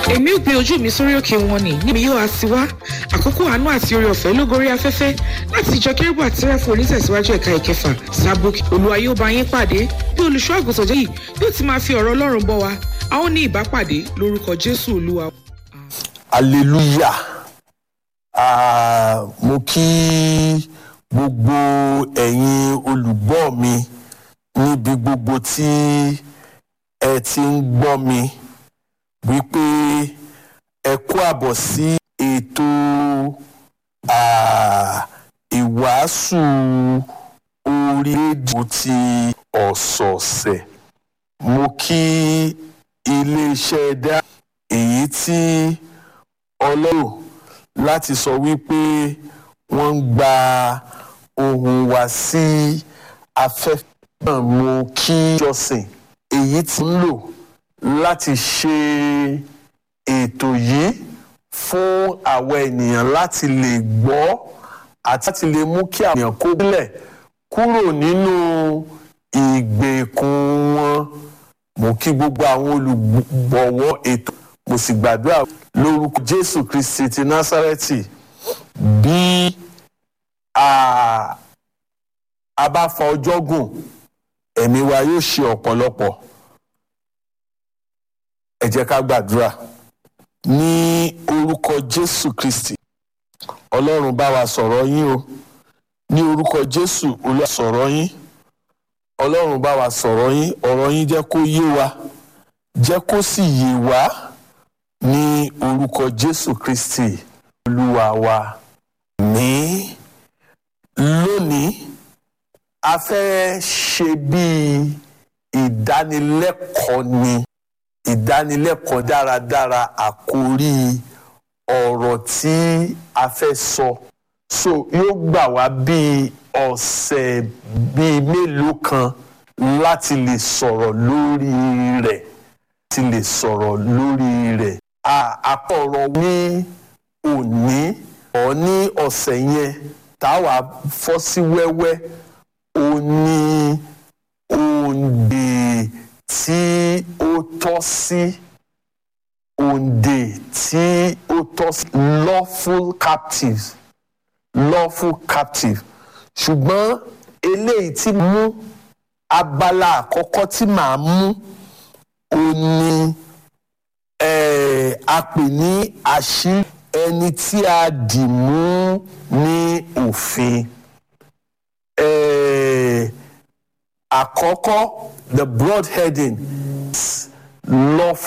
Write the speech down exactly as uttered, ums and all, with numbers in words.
èmi ò gbé ojú mi sórí òkè wọn ni níbi yóò á sí wá àkókò àánú àti oore ọ̀fẹ́ lógorí afẹ́fẹ́ láti ìjọ kérúbù àti sẹ́ráfù onítẹ̀síwájú ẹ̀ka ìkẹfà sábòk olúwa yóò bá yín pàdé bí olùṣọ́ àgùntàn jẹ́ yìí yóò ti máa fi ọ̀rọ̀ ọlọ́run bọ́ wa a ó ní ìbápàdé lórúkọ jésù olúwa. hallelujah. Ah, mo kí gbogbo ẹ̀yin olùgbọ́ mi níbi gbogbo tí ẹ ti ń gbọ́ mi wípé ẹ kú àbọ̀ sí ètò ah, ìwàásù orí rédíò ti ọ̀sọ̀ọ̀sẹ̀. Mo kí iléeṣẹ́ dá èyí tí ọlọ́run láti sọ wípé wọ́n ń gba ohùn wa sí afẹ́fẹ́ náà. Mo kí jọ́sìn èyí tí ń lò láti ṣe ètò yìí fún àwọn ènìyàn láti lè gbọ́ àti láti lè mú kí àwọn ènìyàn kó bílẹ̀ kúrò nínú ìgbèkùn wọn. Mo kí gbogbo àwọn olùgbọ̀wọ́ ètò, mo sì gbàdúrà lórúkọ Jésù Kristi ti Násárẹ́tì bí a a bá fa ọjọ́ gùn ẹ̀mí wa yóò ṣe ọ̀pọ̀lọpọ̀. Ẹ jẹ́ ká gbàdúrà. Ní orúkọ Jésù Kristi, Ọlọ́run bá wa sọ̀rọ̀ yín o. Ní orúkọ Jésù, Olúwa sọ̀rọ̀ yín. Ọlọ́run bá wa sọ̀rọ̀ yín, ọ̀rọ̀ yín jẹ́ kó yé wa, jẹ́ kó sì yé wa. Ní orúkọ Jésù Kristi, Olúwa wa. Ní lónìí, a fẹ́ ṣe bí ìdánilẹ́kọ̀ọ́ ni. Ìdánilẹ́kọ̀ọ́ dáradára àkórí ọ̀rọ̀ tí a fẹ́ sọ. So yóò gbà wá bí ọ̀sẹ̀ bíi mélòó kan láti lè sọ̀rọ̀ lórí rẹ̀, láti lè sọ̀rọ̀ lórí rẹ̀. Àkọ́rọ̀ ní òní ọ̀ ní ọ̀sẹ̀ yẹn táwa fọ́ sí wẹ́wẹ́ òní òǹdè tí ó tọ́ sí òǹdè tí ó tọ́ sí lawful captives lawful captive. Ṣùgbọ́n eléyìí tí mú abala àkọ́kọ́ tí màá mú òní eh, a pè ní àṣírí ẹni tí a dì mú ní òfin. Eh, àkọ́kọ́, the broad heading is lawful